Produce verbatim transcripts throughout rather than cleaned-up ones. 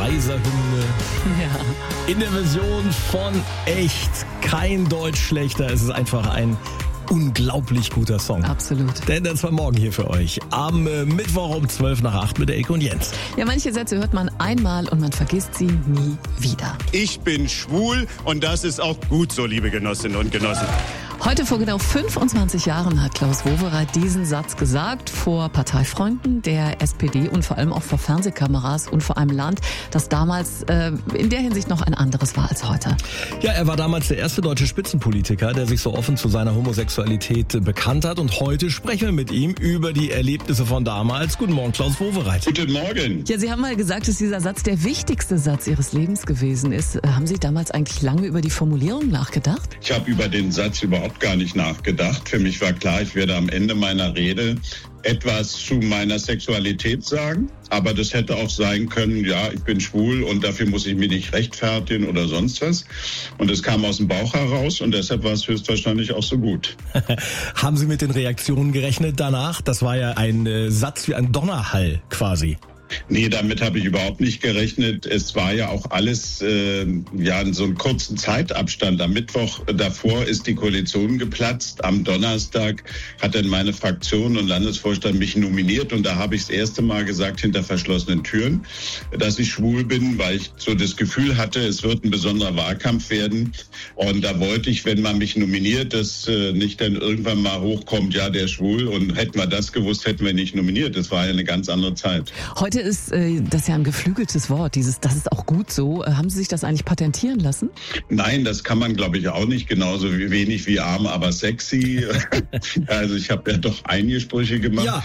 Kaiserhymne. Ja. In der Version von Echt. Kein Deutsch schlechter. Es ist einfach ein unglaublich guter Song. Absolut. Denn das war morgen hier für euch. Am äh, Mittwoch um zwölf nach acht mit Elke und Jens. Ja, manche Sätze hört man einmal und man vergisst sie nie wieder. Ich bin schwul und das ist auch gut so, liebe Genossinnen und Genossen. Heute vor genau fünfundzwanzig Jahren hat Klaus Wowereit diesen Satz gesagt vor Parteifreunden der S P D und vor allem auch vor Fernsehkameras und vor einem Land, das damals äh, in der Hinsicht noch ein anderes war als heute. Ja, er war damals der erste deutsche Spitzenpolitiker, der sich so offen zu seiner Homosexualität äh, bekannt hat. Und heute sprechen wir mit ihm über die Erlebnisse von damals. Guten Morgen, Klaus Wowereit. Guten Morgen. Ja, Sie haben mal gesagt, dass dieser Satz der wichtigste Satz Ihres Lebens gewesen ist. Äh, haben Sie damals eigentlich lange über die Formulierung nachgedacht? Ich habe über den Satz überhaupt gar nicht nachgedacht. Für mich war klar, ich werde am Ende meiner Rede etwas zu meiner Sexualität sagen. Aber das hätte auch sein können, ja, ich bin schwul und dafür muss ich mich nicht rechtfertigen oder sonst was. Und es kam aus dem Bauch heraus und deshalb war es höchstwahrscheinlich auch so gut. Haben Sie mit den Reaktionen gerechnet danach? Das war ja ein äh, Satz wie ein Donnerhall quasi. Nee, damit habe ich überhaupt nicht gerechnet. Es war ja auch alles äh, ja in so einem kurzen Zeitabstand. Am Mittwoch davor ist die Koalition geplatzt. Am Donnerstag hat dann meine Fraktion und Landesvorstand mich nominiert. Und da habe ich das erste Mal gesagt, hinter verschlossenen Türen, dass ich schwul bin, weil ich so das Gefühl hatte, es wird ein besonderer Wahlkampf werden. Und da wollte ich, wenn man mich nominiert, dass äh, nicht dann irgendwann mal hochkommt, ja, der ist schwul. Und hätten wir das gewusst, hätten wir nicht nominiert. Das war ja eine ganz andere Zeit. Heute ist äh, das ja ein geflügeltes Wort, dieses, das ist auch gut so. Äh, haben Sie sich das eigentlich patentieren lassen? Nein, das kann man, glaube ich, auch nicht. Genauso wie wenig wie arm, aber sexy. Also ich habe ja doch einige Sprüche gemacht. Ja.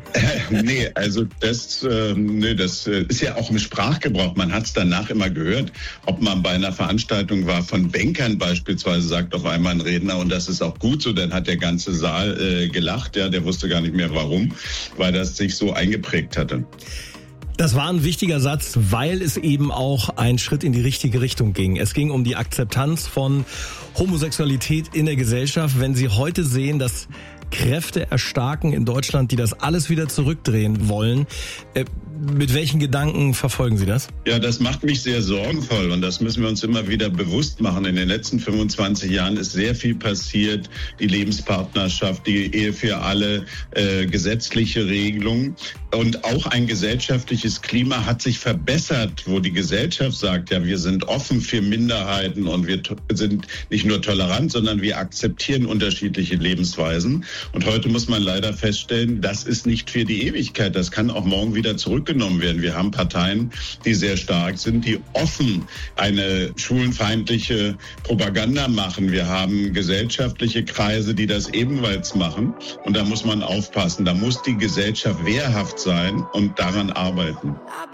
Äh, nee, also das, äh, nee, das äh, ist ja auch im Sprachgebrauch. Man hat es danach immer gehört, ob man bei einer Veranstaltung war von Bankern beispielsweise, sagt auf einmal ein Redner, und das ist auch gut so. Dann hat der ganze Saal äh, gelacht. Ja, der wusste gar nicht mehr warum, weil das sich so eingeprägt hatte. Das war ein wichtiger Satz, weil es eben auch ein Schritt in die richtige Richtung ging. Es ging um die Akzeptanz von Homosexualität in der Gesellschaft. Wenn Sie heute sehen, dass Kräfte erstarken in Deutschland, die das alles wieder zurückdrehen wollen, äh, mit welchen Gedanken verfolgen Sie das? Ja, das macht mich sehr sorgenvoll und das müssen wir uns immer wieder bewusst machen. In den letzten fünfundzwanzig Jahren ist sehr viel passiert. Die Lebenspartnerschaft, die Ehe für alle, äh, gesetzliche Regelungen und auch ein gesellschaftliches Klima hat sich verbessert, wo die Gesellschaft sagt, ja, wir sind offen für Minderheiten und wir to- sind nicht nur tolerant, sondern wir akzeptieren unterschiedliche Lebensweisen. Und heute muss man leider feststellen, das ist nicht für die Ewigkeit. Das kann auch morgen wieder zurückgenommen werden. Wir haben Parteien, die sehr stark sind, die offen eine schwulenfeindliche Propaganda machen. Wir haben gesellschaftliche Kreise, die das ebenfalls machen. Und da muss man aufpassen. Da muss die Gesellschaft wehrhaft sein und daran arbeiten.